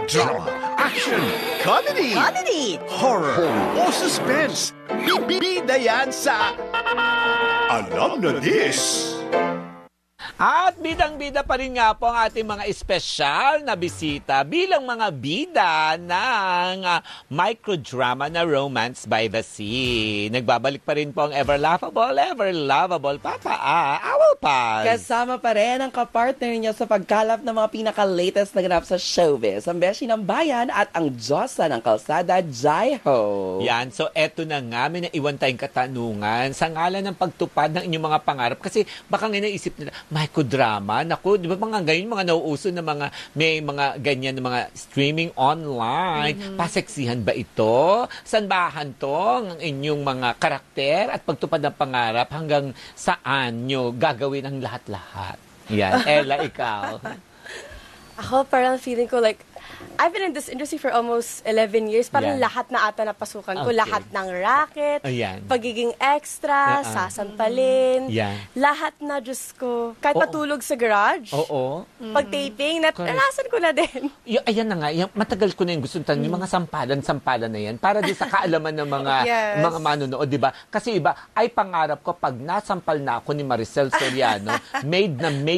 Drama, action, comedy, horror, o suspense. Bida yan sa Alam na This! At bidang-bida pa rin nga po ang ating mga espesyal na bisita bilang mga bida ng microdrama na Romance by the Sea. Nagbabalik pa rin po ang ever lovable Papa Awal Paz. Kasama pa rin ang kapartner niya sa pagkalap ng mga pinaka-latest na ganap sa showbiz, ang beshi ng bayan at ang Diyosa ng kalsada, Jai Ho. Yan, so eto na nga, may naiwan tayong katanungan sa ngalan ng pagtupad ng inyong mga pangarap. Kasi baka nga naisip nila, microdrama, naku, di ba mga ngayon, mga nauuso na mga, may mga ganyan na mga streaming online. Paseksihan ba ito? Sanbahan to ang inyong mga karakter at pagtupad ng pangarap hanggang saan nyo gagawin ang lahat-lahat? Yan, Ella, ikaw. Ako parang feeling ko like, I've been in this industry for almost 11 years. Parang lahat na ata napasukan ko. Okay. Lahat ng racket, Ayan. pagiging extra, sasampalin. Yan. Lahat na, Diyos ko. Kahit Oo. patulog sa garage. Oo. Pag-taping, Correct. naranasan ko na din. Ayan na nga, matagal ko na yung gusto tanong, yung mga sampalan na yan, para din sa kaalaman ng mga Yes. mga manonood, di ba? Kasi iba, ay pangarap ko, pag nasampal na ako ni Maricel Soriano, made